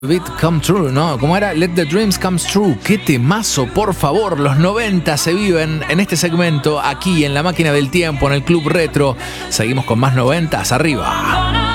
It come true, ¿no? ¿Cómo era? Let the dreams come true. ¡Qué temazo, por favor! Los 90 se viven en este segmento, aquí en La Máquina del Tiempo, en el Club Retro. Seguimos con más 90s arriba.